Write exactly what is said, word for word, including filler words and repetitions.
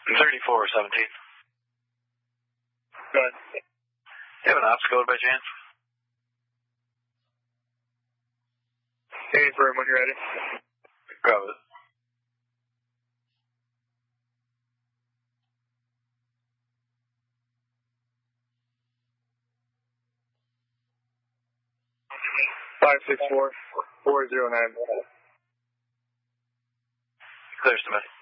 thirty-four seventeen. Go ahead. You have an ops code by chance? Hey, for when you're ready. Grab it. Five six four four zero nine. Clear, Smith.